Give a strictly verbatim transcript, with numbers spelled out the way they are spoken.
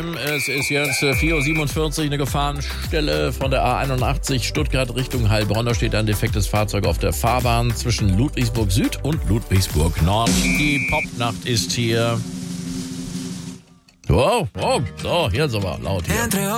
Ähm, es ist jetzt äh, vier Uhr siebenundvierzig, eine Gefahrenstelle von der A einundachtzig Stuttgart Richtung Heilbronn. Da steht ein defektes Fahrzeug auf der Fahrbahn zwischen Ludwigsburg Süd und Ludwigsburg Nord. Die Popnacht ist hier. Wow, oh, so, hier ist aber laut hier.